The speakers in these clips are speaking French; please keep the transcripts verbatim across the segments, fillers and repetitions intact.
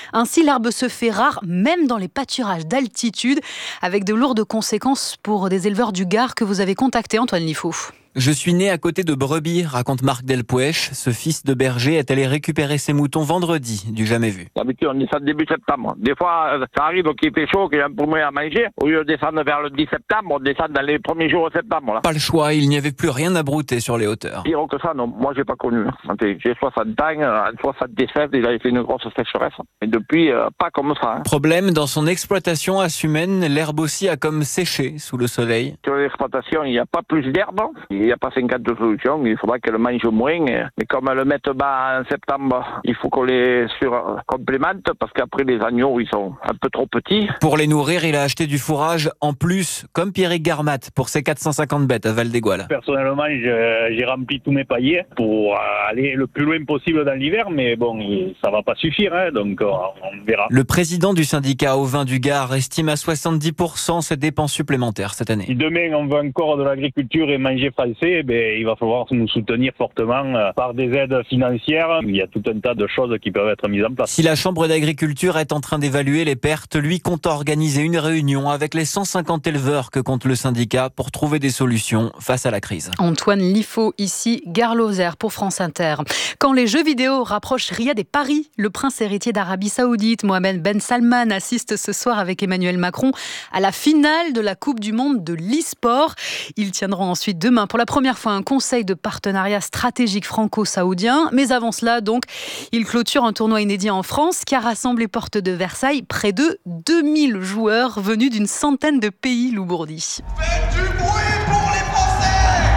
Ainsi, l'herbe se fait rare, même dans les pâturages d'altitude, avec de lourdes conséquences pour des éleveurs du Gard que vous avez contactés, Antoine Liffaut. Je suis né à côté de brebis, raconte Marc Delpouech. Ce fils de berger est allé récupérer ses moutons vendredi, du jamais vu. D'habitude, on descend début septembre. Des fois, ça arrive qu'il fait chaud, qu'il y a un peu moins à manger. Au lieu de descendre vers le dix septembre, on descend dans les premiers jours de septembre. Là. Pas le choix, il n'y avait plus rien à brouter sur les hauteurs. Pire que ça, non, moi j'ai pas connu. J'ai soixante ans, en soixante-dix-sept, il avait fait une grosse sécheresse. Et depuis, euh, pas comme ça. Hein. Problème, dans son exploitation à Sumène, l'herbe aussi a comme séché sous le soleil. Sur l'exploitation, il n'y a pas plus d'herbe. Il n'y a pas cinquante solutions, il faudra qu'elle mange moins. Mais comme elles mettent bas en septembre, il faut qu'on les surcomplémente parce qu'après les agneaux, ils sont un peu trop petits. Pour les nourrir, il a acheté du fourrage en plus, comme Pierrick Garmat, pour ses quatre cent cinquante bêtes à Val-d'Égoile. Personnellement, je, j'ai rempli tous mes paillets pour aller le plus loin possible dans l'hiver, mais bon, ça va pas suffire, hein, donc on verra. Le président du syndicat ovin du Gard estime à soixante-dix pour cent ses dépenses supplémentaires cette année. Si demain on veut encore de l'agriculture et manger français, ben, il va falloir nous soutenir fortement par des aides financières. Il y a tout un tas de choses qui peuvent être mises en place. Si la Chambre d'agriculture est en train d'évaluer les pertes, lui compte organiser une réunion avec les cent cinquante éleveurs que compte le syndicat pour trouver des solutions face à la crise. Antoine Liffaut, ici, Gare Lozère pour France Inter. Quand les jeux vidéo rapprochent Riyad et Paris, le prince héritier d'Arabie Saoudite, Mohamed Ben Salman, assiste ce soir avec Emmanuel Macron à la finale de la Coupe du Monde de l'e-sport. Ils tiendront ensuite demain pour la première fois un conseil de partenariat stratégique franco-saoudien. Mais avant cela, donc, il clôture un tournoi inédit en France qui a rassemblé porte de Versailles près de deux mille joueurs venus d'une centaine de pays, Lou Bourdi. Faites du bruit pour les Français!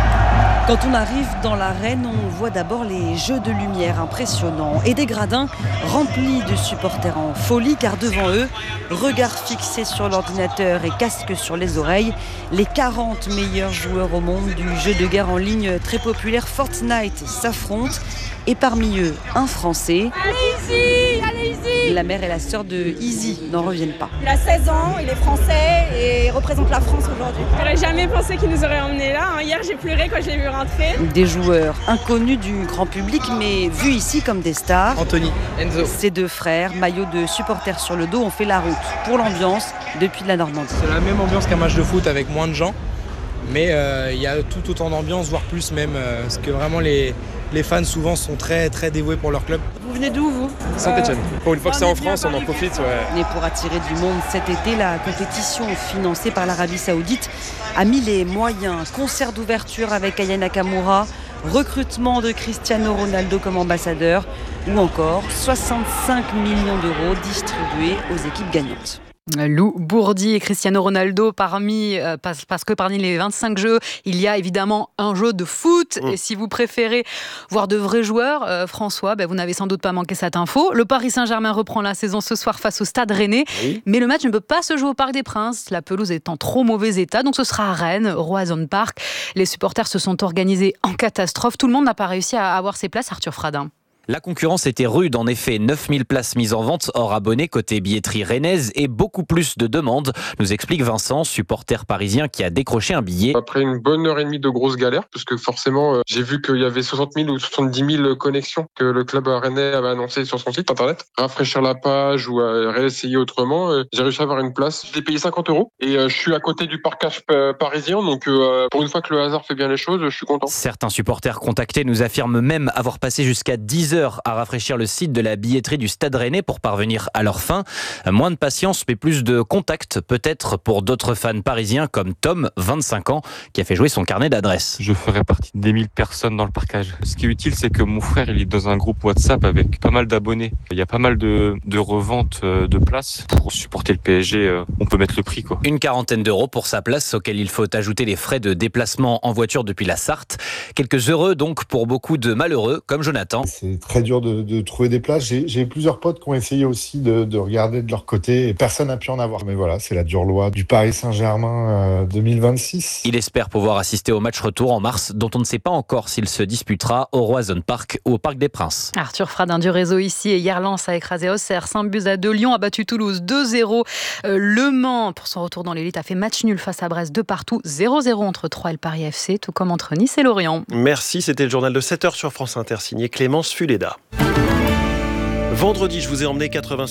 Quand on arrive dans l'arène, on voit d'abord les jeux de lumière impressionnants et des gradins remplis de supporters en folie car devant eux, regard fixé sur l'ordinateur et casque sur les oreilles, les quarante meilleurs joueurs au monde du jeu de guerre en ligne très populaire Fortnite s'affrontent et parmi eux, un Français. Allez-y, allez-y. La mère et la sœur de Easy n'en reviennent pas. Il a seize ans, il est français et représente la France aujourd'hui. J'aurais jamais pensé qu'il nous aurait emmenés là. Hier, j'ai pleuré quand je l'ai vu rentrer. Des joueurs inconnus du grand public, mais vus ici comme des stars. Anthony, Enzo. Ces deux frères, maillots de supporters sur le dos, ont fait la route pour l'ambiance depuis la Normandie. C'est la même ambiance qu'un match de foot avec moins de gens, mais il euh, y a tout autant d'ambiance, voire plus même, euh, parce que vraiment les... Les fans souvent sont très très dévoués pour leur club. Vous venez d'où vous ? Saint-Etienne. Pour une fois que c'est en France, on en profite. Ouais. Et pour attirer du monde cet été, la compétition financée par l'Arabie Saoudite a mis les moyens. Concert d'ouverture avec Aya Nakamura, recrutement de Cristiano Ronaldo comme ambassadeur ou encore soixante-cinq millions d'euros distribués aux équipes gagnantes. Lou Bourdi et Cristiano Ronaldo parmi, euh, parce, parce que parmi les vingt-cinq jeux, il y a évidemment un jeu de foot. Mmh. Et si vous préférez voir de vrais joueurs, euh, François, ben vous n'avez sans doute pas manqué cette info. Le Paris Saint-Germain reprend la saison ce soir face au Stade Rennais. Oui. Mais le match ne peut pas se jouer au Parc des Princes, la pelouse est en trop mauvais état. Donc ce sera à Rennes, Roazhon Park. Les supporters se sont organisés en catastrophe. Tout le monde n'a pas réussi à avoir ses places, Arthur Fradin. La concurrence était rude, en effet. neuf mille places mises en vente hors abonnés côté billetterie rennaise et beaucoup plus de demandes, nous explique Vincent, supporter parisien qui a décroché un billet. Après une bonne heure et demie de grosse galère, parce que forcément, euh, j'ai vu qu'il y avait soixante mille ou soixante-dix mille connexions que le club rennais avait annoncé sur son site internet. Rafraîchir la page ou euh, réessayer autrement, euh, j'ai réussi à avoir une place. J'ai payé cinquante euros et euh, je suis à côté du parcage euh, parisien, donc euh, pour une fois que le hasard fait bien les choses, je suis content. Certains supporters contactés nous affirment même avoir passé jusqu'à dix heures à rafraîchir le site de la billetterie du Stade Rennais pour parvenir à leur fin. Moins de patience, mais plus de contact, peut-être pour d'autres fans parisiens comme Tom, vingt-cinq ans, qui a fait jouer son carnet d'adresses. Je ferai partie des mille personnes dans le parcage. Ce qui est utile, c'est que mon frère, il est dans un groupe WhatsApp avec pas mal d'abonnés. Il y a pas mal de, de reventes de places. Pour supporter le P S G, on peut mettre le prix, quoi. Une quarantaine d'euros pour sa place, auquel il faut ajouter les frais de déplacement en voiture depuis la Sarthe. Quelques heureux donc pour beaucoup de malheureux, comme Jonathan. C'est très dur de, de trouver des places. J'ai, j'ai plusieurs potes qui ont essayé aussi de, de regarder de leur côté et personne n'a pu en avoir. Mais voilà, c'est la dure loi du Paris Saint-Germain euh, deux mille vingt-six. Il espère pouvoir assister au match retour en mars, dont on ne sait pas encore s'il se disputera au Roazhon Park ou au Parc des Princes. Arthur Fradin du réseau ici et hier Lens a écrasé Auxerre, cinq buts à deux. Lyon a battu Toulouse deux zéro. Euh, Le Mans, pour son retour dans l'élite, a fait match nul face à Brest de partout. zéro zéro entre Troyes et le Paris F C, tout comme entre Nice et Lorient. Merci, c'était le journal de sept heures sur France Inter, signé Clémence Fuleda. Vendredi, je vous ai emmené quatre-vingts